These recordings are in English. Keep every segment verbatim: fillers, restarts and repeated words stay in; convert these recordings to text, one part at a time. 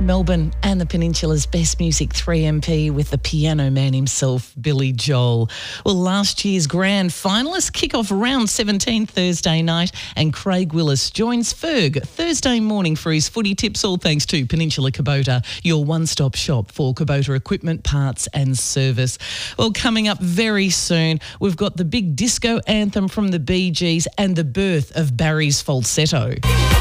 Melbourne and the Peninsula's best music, three M P, with the piano man himself, Billy Joel. Well, last year's grand finalists kick off round seventeen Thursday night, and Craig Willis joins Ferg Thursday morning for his footy tips, all thanks to Peninsula Kubota, your one-stop shop for Kubota equipment, parts and service. Well, coming up very soon, we've got the big disco anthem from the Bee Gees and the birth of Barry's falsetto.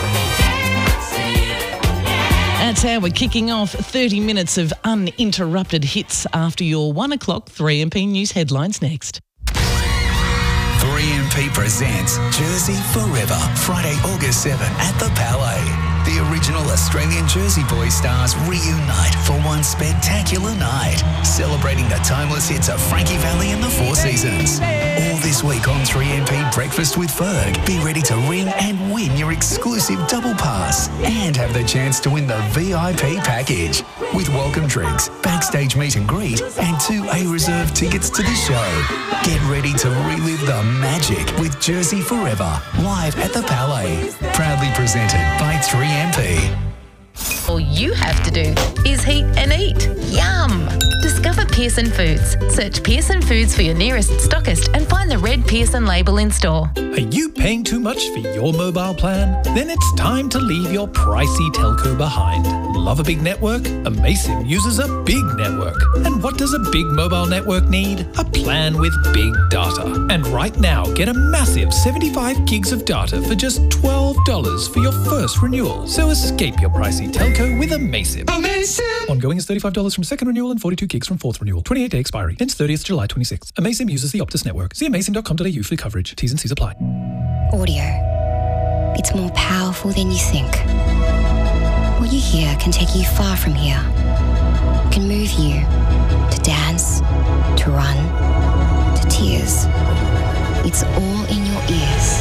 That's how we're kicking off thirty minutes of uninterrupted hits after your one o'clock three M P News headlines next. three M P presents Jersey Forever, Friday, August seventh at the Palais. The original Australian Jersey Boys stars reunite for one spectacular night, celebrating the timeless hits of Frankie Valli and the Four Seasons. All this week on three M P Breakfast with Ferg. Be ready to ring and win your exclusive double pass and have the chance to win the V I P package with welcome drinks, backstage meet and greet, and two A-reserve tickets to the show. Get ready to relive the magic with Jersey Forever, live at the Palais. Proudly presented by three M P. All you have to do is heat and eat. Yum! Discover Pearson Foods. Search Pearson Foods for your nearest stockist and find the red Pearson label in store. Are you paying too much for your mobile plan? Then it's time to leave your pricey telco behind. Love a big network? Amaysim uses a big network. And what does a big mobile network need? A plan with big data. And right now, get a massive seventy-five gigs of data for just twelve dollars for your first renewal. So escape your pricey telco with Amaysim. Amaysim! Ongoing is thirty-five dollars from second renewal and forty-two gigs from fourth renewal. twenty-eight day expiry. Ends thirtieth July twenty-sixth. Amaysim uses the Optus network. See amaysim dot com dot a u for coverage. T's and C's apply. Audio. It's more powerful than you think. What you hear can take you far from here. It can move you to dance, to run, to tears. It's all in your ears.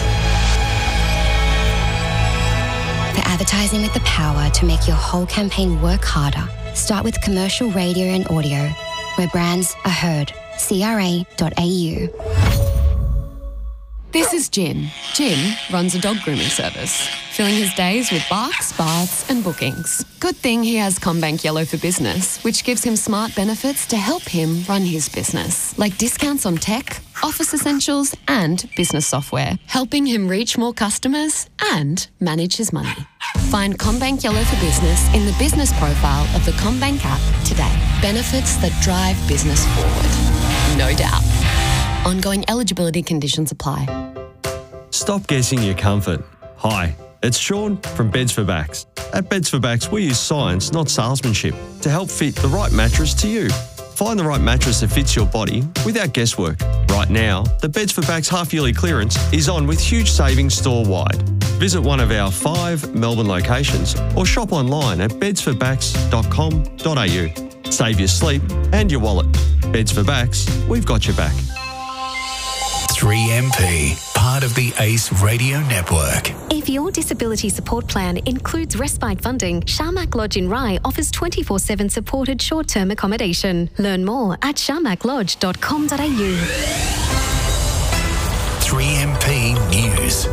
For advertising with the power to make your whole campaign work harder, start with commercial radio and audio, where brands are heard. C R A dot A U. This is Jim. Jim runs a dog grooming service, filling his days with barks, baths and bookings. Good thing he has CommBank Yellow for Business, which gives him smart benefits to help him run his business, like discounts on tech, office essentials and business software, helping him reach more customers and manage his money. Find CommBank Yellow for Business in the business profile of the CommBank app today. Benefits that drive business forward. No doubt. Ongoing eligibility conditions apply. Stop guessing your comfort. Hi, it's Sean from Beds for Backs. At Beds for Backs, we use science, not salesmanship, to help fit the right mattress to you. Find the right mattress that fits your body without guesswork. Right now, the Beds for Backs half-yearly clearance is on with huge savings store-wide. Visit one of our five Melbourne locations or shop online at beds for backs dot com dot a u. Save your sleep and your wallet. Beds for Backs, we've got your back. three M P, part of the ACE Radio Network. If your disability support plan includes respite funding, Sharmak Lodge in Rye offers twenty-four seven supported short-term accommodation. Learn more at sharmak lodge dot com dot a u. three M P News.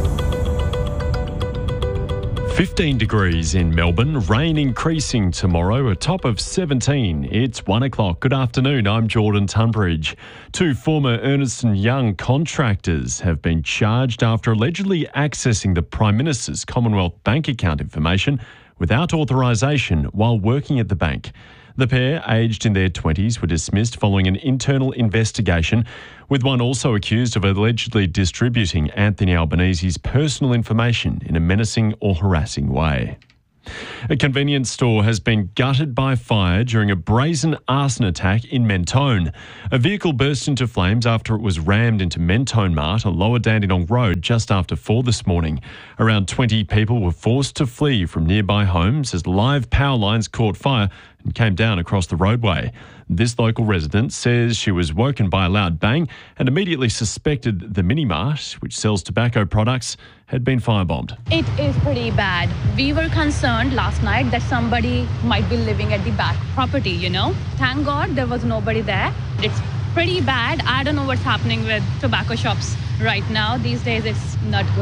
fifteen degrees in Melbourne, rain increasing tomorrow, a top of seventeen. It's one o'clock. Good afternoon, I'm Jordan Tunbridge. Two former Ernst and Young contractors have been charged after allegedly accessing the Prime Minister's Commonwealth bank account information without authorisation while working at the bank. The pair, aged in their twenties, were dismissed following an internal investigation, with one also accused of allegedly distributing Anthony Albanese's personal information in a menacing or harassing way. A convenience store has been gutted by fire during a brazen arson attack in Mentone. A vehicle burst into flames after it was rammed into Mentone Mart on Lower Dandenong Road just after four this morning. Around twenty people were forced to flee from nearby homes as live power lines caught fire and came down across the roadway. This local resident says she was woken by a loud bang and immediately suspected the mini mart, which sells tobacco products, had been firebombed. It is pretty bad. We were concerned last night that somebody might be living at the back property, you know. Thank God there was nobody there. It's pretty bad. I don't know what's happening with tobacco shops right now. These days it's not good.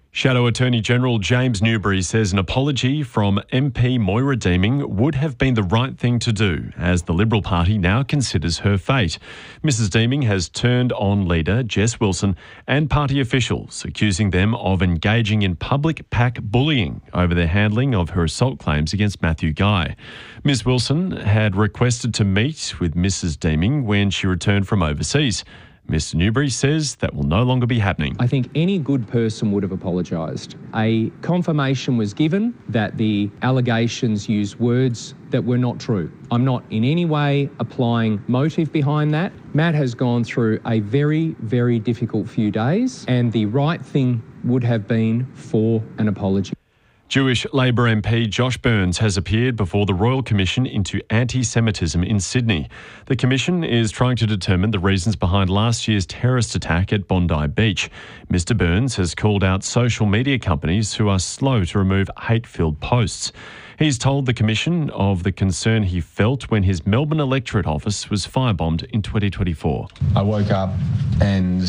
Shadow Attorney General James Newbury says an apology from M P Moira Deeming would have been the right thing to do, as the Liberal Party now considers her fate. Missus Deeming has turned on leader Jess Wilson and party officials, accusing them of engaging in public pack bullying over their handling of her assault claims against Matthew Guy. Miz Wilson had requested to meet with Missus Deeming when she returned from overseas. Mister Newbury says that will no longer be happening. I think any good person would have apologised. A confirmation was given that the allegations used words that were not true. I'm not in any way applying motive behind that. Matt has gone through a very, very difficult few days, and the right thing would have been for an apology. Jewish Labor M P Josh Burns has appeared before the Royal Commission into Anti-Semitism in Sydney. The commission is trying to determine the reasons behind last year's terrorist attack at Bondi Beach. Mister Burns has called out social media companies who are slow to remove hate-filled posts. He's told the commission of the concern he felt when his Melbourne electorate office was firebombed in twenty twenty-four. I woke up and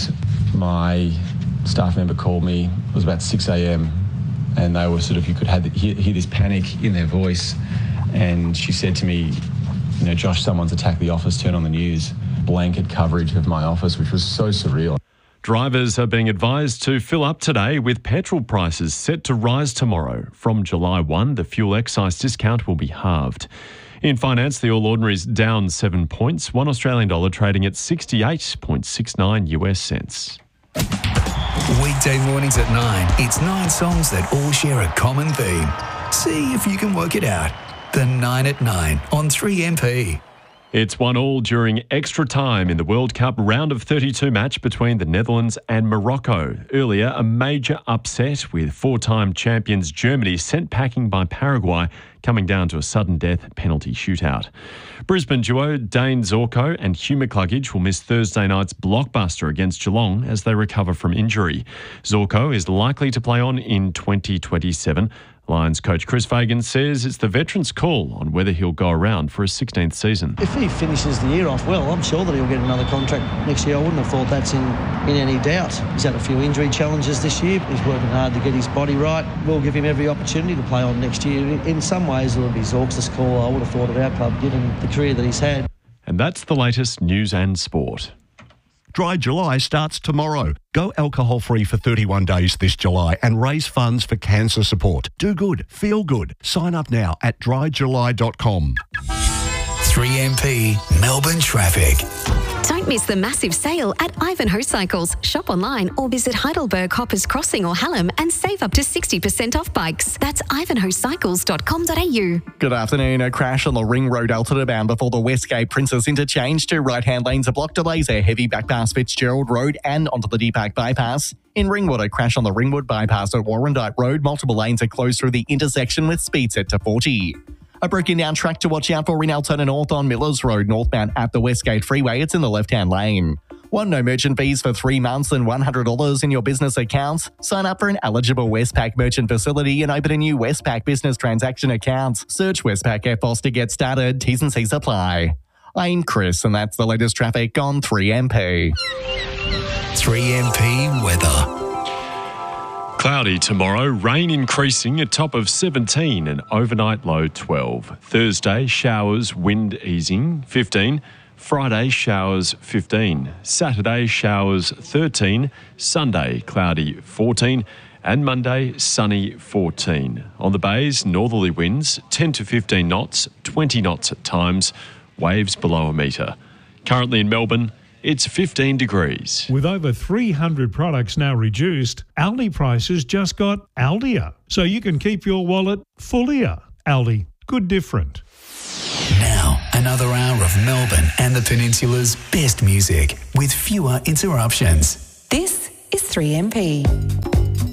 my staff member called me. It was about six a.m. and they were sort of, you could have, hear, hear this panic in their voice. And she said to me, you know, Josh, someone's attacked the office, turn on the news. Blanket coverage of my office, which was so surreal. Drivers are being advised to fill up today, with petrol prices set to rise tomorrow. From July first, the fuel excise discount will be halved. In finance, the All Ordinary's down seven points, one Australian dollar trading at sixty-eight point six nine U S cents. Weekday mornings at nine, it's nine songs that all share a common theme. See if you can work it out. The nine at nine on three M P. It's one all during extra time in the World Cup round of thirty-two match between the Netherlands and Morocco. Earlier, a major upset with four-time champions Germany sent packing by Paraguay, coming down to a sudden death penalty shootout. Brisbane duo Dane Zorko and Hugh McCluggage will miss Thursday night's blockbuster against Geelong as they recover from injury. Zorko is likely to play on in twenty twenty-seven. Lions coach Chris Fagan says it's the veteran's call on whether he'll go around for a sixteenth season. If he finishes the year off well, I'm sure that he'll get another contract next year. I wouldn't have thought that's in, in any doubt. He's had a few injury challenges this year. He's working hard to get his body right. We'll give him every opportunity to play on next year. In some ways, it'll be Zork's call, I would have thought, of our club, given the career that he's had. And that's the latest news and sport. Dry July starts tomorrow. Go alcohol-free for thirty-one days this July and raise funds for cancer support. Do good, feel good. Sign up now at dry july dot com. three M P Melbourne traffic. Don't miss the massive sale at Ivanhoe Cycles. Shop online or visit Heidelberg, Hoppers Crossing or Hallam and save up to sixty percent off bikes. That's ivanhoe cycles dot com dot a u. Good afternoon. A crash on the Ring Road Altona bound before the Westgate Princess Interchange. Two right-hand lanes are blocked. Delays are heavy back past Fitzgerald Road and onto the Deepak Bypass. In Ringwood, a crash on the Ringwood Bypass at Warrandyte Road. Multiple lanes are closed through the intersection with speed set to forty. A broken down track to watch out for in Altona North on Millers Road, northbound at the Westgate Freeway. It's in the left-hand lane. One no merchant fees for three months and one hundred dollars in your business accounts. Sign up for an eligible Westpac merchant facility and open a new Westpac business transaction account. Search Westpac F O S to get started. T's and C's apply. I'm Chris, and that's the latest traffic on three M P. three M P weather. Cloudy tomorrow, rain increasing, a top of seventeen and overnight low twelve. Thursday, showers, wind easing, fifteen. Friday, showers, fifteen. Saturday, showers, thirteen. Sunday, cloudy, fourteen. And Monday, sunny, fourteen. On the bays, northerly winds, ten to fifteen knots, twenty knots at times, waves below a metre. Currently in Melbourne, it's fifteen degrees. With over three hundred products now reduced, Aldi prices just got Aldier. So you can keep your wallet fullier. Aldi, good different. Now, another hour of Melbourne and the Peninsula's best music with fewer interruptions. This is three M P.